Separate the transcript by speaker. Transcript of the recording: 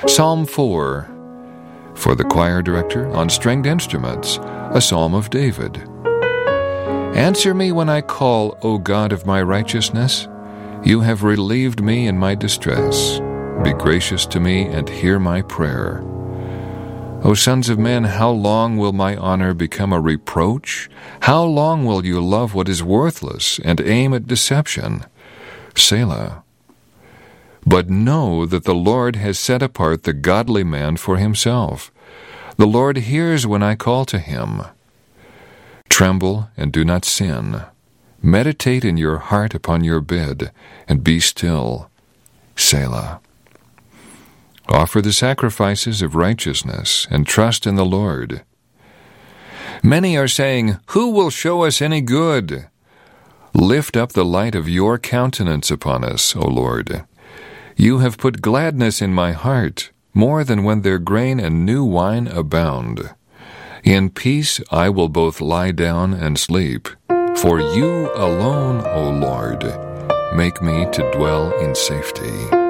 Speaker 1: Psalm 4, for the choir director on stringed instruments, a psalm of David. Answer me when I call, O God of my righteousness. You have relieved me in my distress. Be gracious to me and hear my prayer. O sons of men, how long will my honor become a reproach? How long will you love what is worthless and aim at deception? Selah. But know that the Lord has set apart the godly man for himself. The Lord hears when I call to him. Tremble and do not sin. Meditate in your heart upon your bed, and be still. Selah. Offer the sacrifices of righteousness, and trust in the Lord. Many are saying, Who will show us any good? Lift up the light of your countenance upon us, O Lord. You have put gladness in my heart, more than when their grain and new wine abound. In peace I will both lie down and sleep. For you alone, O Lord, make me to dwell in safety.